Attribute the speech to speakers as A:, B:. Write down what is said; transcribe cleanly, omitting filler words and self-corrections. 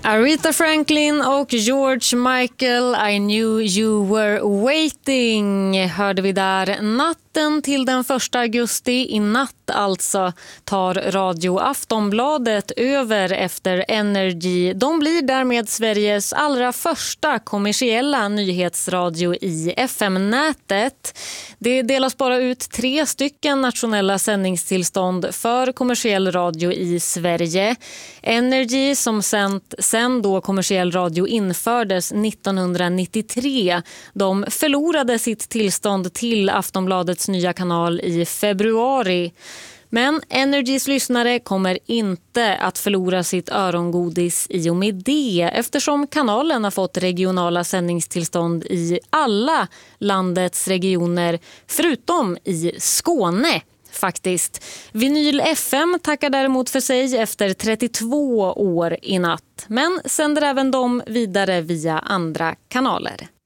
A: Aretha Franklin och George Michael, I knew you were waiting, hörde vi där. Natten till den 1 augusti, i natt alltså, tar Radio Aftonbladet över efter Energy. De blir därmed Sveriges allra första kommersiella nyhetsradio i FM-nätet. Det delas bara ut 3 stycken nationella sändningstillstånd för kommersiell radio i Sverige. Energy, som sen då kommersiell radio infördes 1993, de förlorade sitt tillstånd till Aftonbladets nya kanal i februari. Men Energys lyssnare kommer inte att förlora sitt örongodis i och med det, eftersom kanalen har fått regionala sändningstillstånd i alla landets regioner förutom i Skåne. Faktiskt. Vinyl FM tackar däremot för sig efter 32 år i natt, men sänder även de vidare via andra kanaler.